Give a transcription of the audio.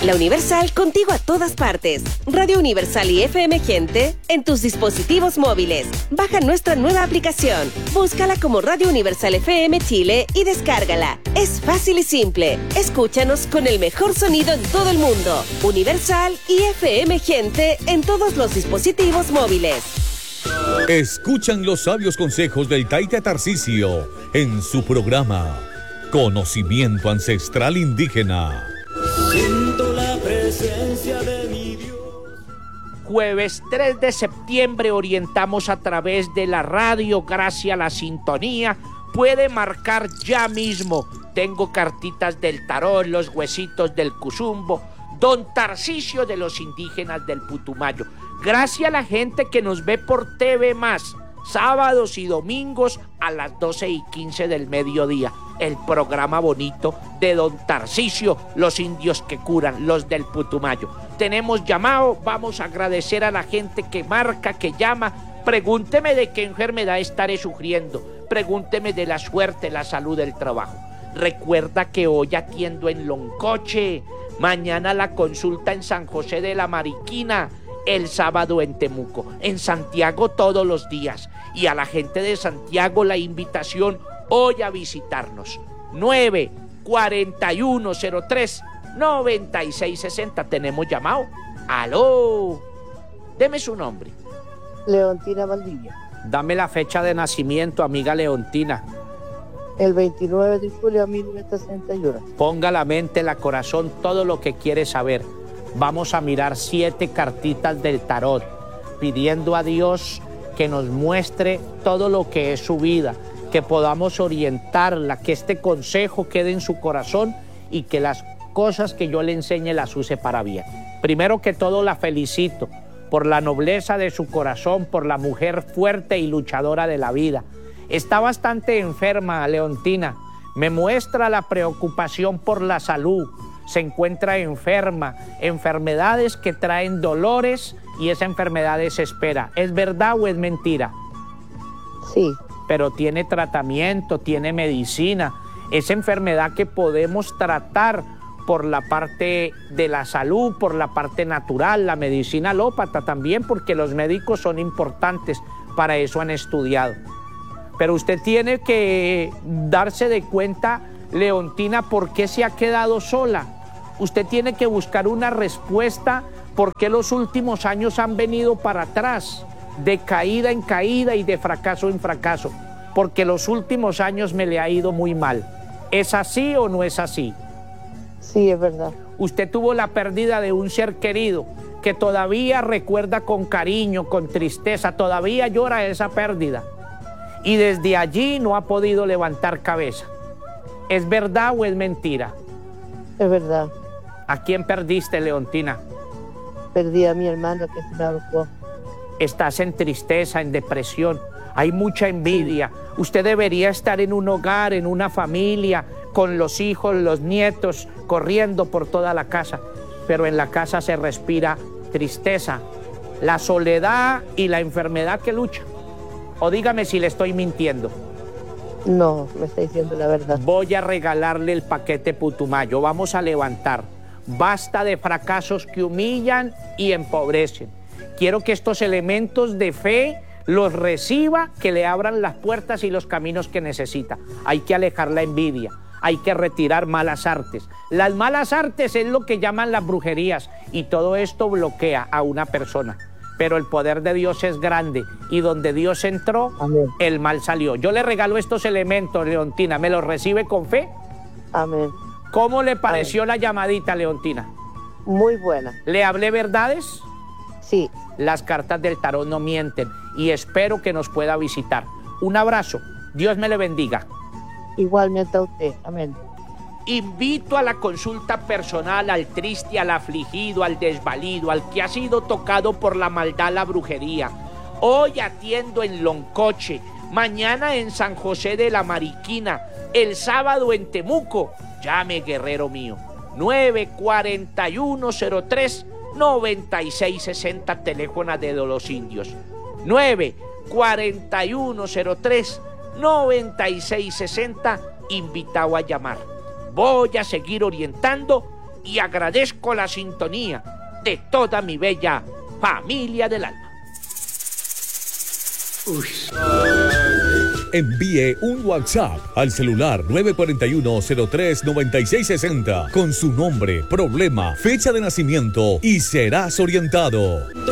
La Universal contigo a todas partes. Radio Universal y FM Gente en tus dispositivos móviles. Baja nuestra nueva aplicación. Búscala como Radio Universal FM Chile y descárgala. Es fácil y simple. Escúchanos con el mejor sonido en todo el mundo. Universal y FM Gente en todos los dispositivos móviles. Escuchan los sabios consejos del Taita Tarcisio en su programa Conocimiento Ancestral Indígena. Siento la presencia de mi Dios. Jueves 3 de septiembre orientamos a través de la radio, gracias a la sintonía. Puede marcar ya mismo. Tengo cartitas del tarot, los huesitos del Cuzumbo, Don Tarcisio de los indígenas del Putumayo. Gracias a la gente que nos ve por TV+, sábados y domingos a las 12:15 del mediodía. El programa bonito de Don Tarcisio, los indios que curan, los del Putumayo. Tenemos llamado, vamos a agradecer a la gente que marca, que llama. Pregúnteme de qué enfermedad estaré sufriendo. Pregúnteme de la suerte, la salud, el trabajo. Recuerda que hoy atiendo en Loncoche, mañana la consulta en San José de la Mariquina, el sábado en Temuco, en Santiago todos los días. Y a la gente de Santiago la invitación hoy a visitarnos. 94103-9660. Tenemos llamado. ¡Aló! Deme su nombre. Leontina Valdivia. Dame la fecha de nacimiento, amiga Leontina. El 29 de julio de 1961. Ponga la mente, la corazón, todo lo que quiere saber. Vamos a mirar 7 cartitas del tarot, pidiendo a Dios que nos muestre todo lo que es su vida, que podamos orientarla, que este consejo quede en su corazón y que las cosas que yo le enseñe las use para bien. Primero que todo, la felicito por la nobleza de su corazón, por la mujer fuerte y luchadora de la vida. Está bastante enferma, Leontina. Me muestra la preocupación por la salud. Se encuentra enferma, enfermedades que traen dolores y esa enfermedad desespera. ¿Es verdad o es mentira? Sí. Pero tiene tratamiento, tiene medicina. Esa enfermedad que podemos tratar por la parte de la salud, por la parte natural, la medicina alópata también, porque los médicos son importantes, para eso han estudiado. Pero usted tiene que darse de cuenta, Leontina, ¿por qué se ha quedado sola? Usted tiene que buscar una respuesta por qué los últimos años han venido para atrás, de caída en caída y de fracaso en fracaso, porque los últimos años me le ha ido muy mal. ¿Es así o no es así? Sí, es verdad. Usted tuvo la pérdida de un ser querido que todavía recuerda con cariño, con tristeza, todavía llora esa pérdida. Y desde allí no ha podido levantar cabeza. ¿Es verdad o es mentira? Es verdad. ¿A quién perdiste, Leontina? Perdí a mi hermano que se me ahorcó. Estás en tristeza, en depresión. Hay mucha envidia. Sí. Usted debería estar en un hogar, en una familia, con los hijos, los nietos, corriendo por toda la casa. Pero en la casa se respira tristeza, la soledad y la enfermedad que lucha. O dígame si le estoy mintiendo. No, me está diciendo la verdad. Voy a regalarle el paquete Putumayo. Vamos a levantar. Basta de fracasos que humillan y empobrecen. Quiero que estos elementos de fe los reciba, que le abran las puertas y los caminos que necesita. Hay que alejar la envidia. Hay que retirar malas artes. Las malas artes es lo que llaman las brujerías y todo esto bloquea a una persona. Pero el poder de Dios es grande y donde Dios entró, amén, el mal salió. Yo le regalo estos elementos, Leontina. ¿Me los recibe con fe? Amén. ¿Cómo le pareció la llamadita, Leontina? Muy buena. ¿Le hablé verdades? Sí. Las cartas del tarot no mienten y espero que nos pueda visitar. Un abrazo. Dios me le bendiga. Igualmente a usted. Amén. Invito a la consulta personal al triste, al afligido, al desvalido, al que ha sido tocado por la maldad, la brujería. Hoy atiendo en Loncoche, mañana en San José de la Mariquina, el sábado en Temuco. Llame, guerrero mío. 94103-9660, teléfono de los indios. 94103-9660, invitado a llamar. Voy a seguir orientando y agradezco la sintonía de toda mi bella familia del alma. Envíe un WhatsApp al celular 941-03-9660 con su nombre, problema, fecha de nacimiento y serás orientado.